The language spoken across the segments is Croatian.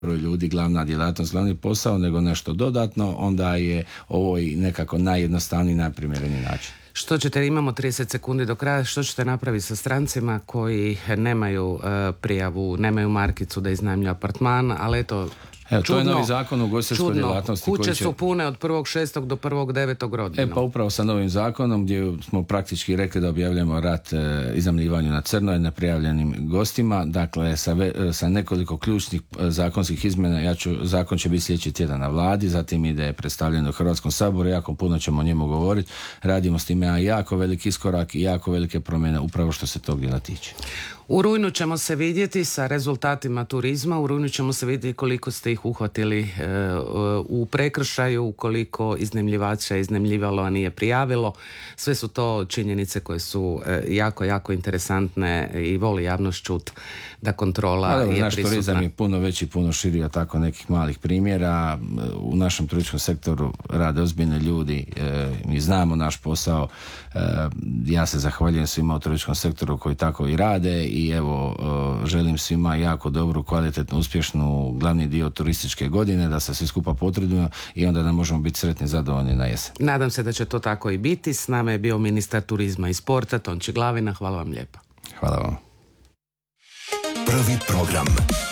broj ljudi, glavna djelatnost, glavni posao, nego nešto dodatno, onda je ovo i nekako najjednostavniji, najprimjereniji način. Što ćete, imamo 30 sekundi do kraja, što ćete napraviti sa strancima koji nemaju prijavu, nemaju markicu da iznajmljuju apartman, ali eto, evo, to je novi zakon o ugostiteljskoj djelatnosti. Kuće su pune od 1.6. do 1.9. rodinu. Pa upravo sa novim zakonom gdje smo praktički rekli da objavljamo rat iznajmljivanju na crno i neprijavljenim gostima. Dakle, sa nekoliko ključnih zakonskih izmjena, zakon će biti sljedeći tjedan na vladi, zatim ide predstavljeno u Hrvatskom saboru, jako puno ćemo o njemu govoriti. Radimo s time jako veliki iskorak i jako velike promjene upravo što se tog dijela tiče. U rujnu ćemo se vidjeti sa rezultatima turizma, u rujnu ćemo se vidjeti koliko ste ih uhvatili u prekršaju, koliko iznajmljivača je iznajmljivalo, a nije prijavilo. Sve su to činjenice koje su jako, jako interesantne i voli javnost čut da kontrola je prisutna. Naš turizam je puno veći, puno širi od tako nekih malih primjera. U našem turističkom sektoru rade ozbiljni ljudi, mi znamo naš posao. Ja se zahvaljujem svima u turističkom sektoru koji tako i rade i evo, želim svima jako dobru, kvalitetnu, uspješnu glavni dio turističke godine, da se svi skupa potrudimo i onda da možemo biti sretni i zadovoljni na jesen. Nadam se da će to tako i biti. S nama je bio ministar turizma i sporta Tonči Glavina. Hvala vam lijepa. Hvala vam. Prvi program.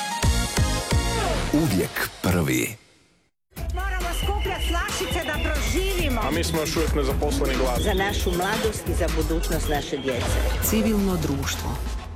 Uvijek prvi. Moramo skupljati flašice da proživimo. A mi smo još uvijek nezaposleni glas. Za našu mladost i za budućnost naše djece. Civilno društvo.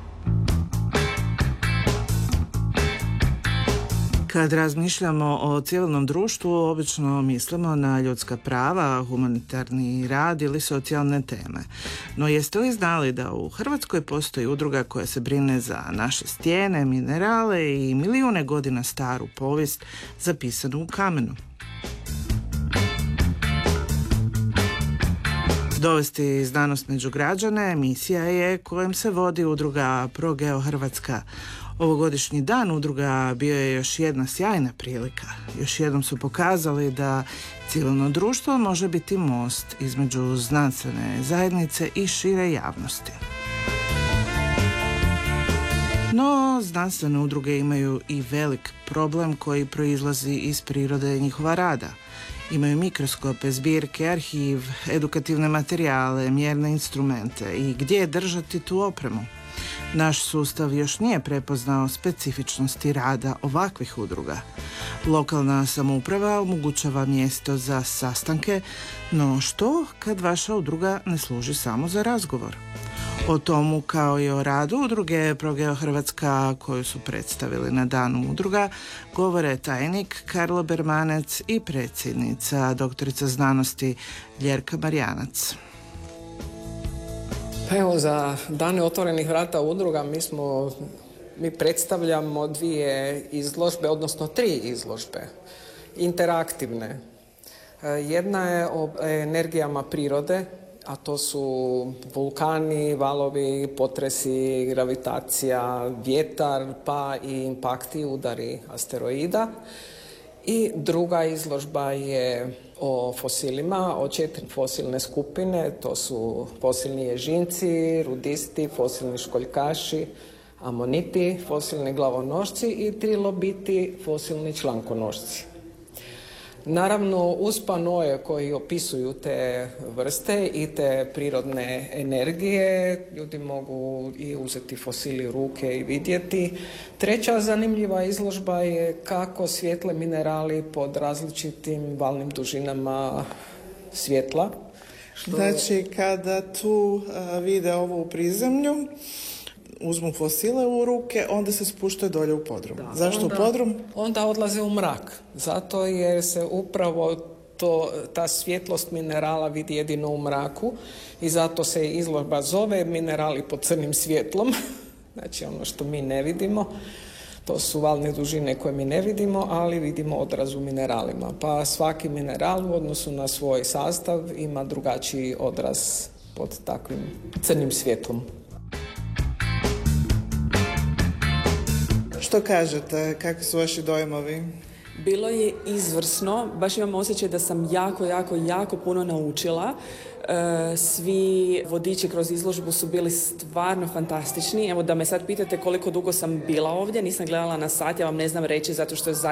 Kad razmišljamo o civilnom društvu, obično mislimo na ljudska prava, humanitarni rad ili socijalne teme. No jeste li znali da u Hrvatskoj postoji udruga koja se brine za naše stijene, minerale i milijune godina staru povijest zapisanu u kamenu? Dovesti znanost među građane misija je kojom se vodi udruga ProGeo Hrvatska. Ovogodišnji dan udruga bio je još jedna sjajna prilika. Još jednom su pokazali da civilno društvo može biti most između znanstvene zajednice i šire javnosti. No, znanstvene udruge imaju i velik problem koji proizlazi iz prirode njihova rada. Imaju mikroskope, zbirke, arhiv, edukativne materijale, mjerne instrumente i gdje držati tu opremu. Naš sustav još nije prepoznao specifičnosti rada ovakvih udruga. Lokalna samouprava omogućava mjesto za sastanke, no što kad vaša udruga ne služi samo za razgovor? O tomu kao i o radu udruge ProGeo Hrvatska koju su predstavili na danu udruga govore tajnik Karlo Bermanec i predsjednica doktorica znanosti Ljerka Marjanac. Pa evo, za dane otvorenih vrata udruga mi predstavljamo 2 izložbe, odnosno 3 izložbe, interaktivne. Jedna je o energijama prirode, a to su vulkani, valovi, potresi, gravitacija, vjetar, pa i impakti, udari asteroida. I druga izložba je o fosilima, o 4 fosilne skupine, to su fosilni ježinci, rudisti, fosilni školjkaši, amoniti, fosilni glavonošci i trilobiti, fosilni člankonošci. Naravno, uz panoje koji opisuju te vrste i te prirodne energije, ljudi mogu i uzeti fosili u ruke i vidjeti. Treća zanimljiva izložba je kako svjetle minerali pod različitim valnim dužinama svjetla. Znači, kada tu vide ovo u prizemlju, uzmu fosile u ruke, onda se spuštaju dolje u podrum. Da, zašto u podrum? Onda odlaze u mrak. Zato jer se upravo ta svjetlost minerala vidi jedino u mraku i zato se izložba zove minerali pod crnim svjetlom. Znači ono što mi ne vidimo. To su valne dužine koje mi ne vidimo, ali vidimo odraz u mineralima. Pa svaki mineral u odnosu na svoj sastav ima drugačiji odraz pod takvim crnim svjetlom. Što kažete? Kakvi su vaši dojmovi? Bilo je izvrsno, baš imam osjećaj da sam jako puno naučila. Svi vodiči kroz izložbu su bili stvarno fantastični. Evo da me sad pitate koliko dugo sam bila ovdje, nisam gledala na sat, ja vam ne znam reći zato što je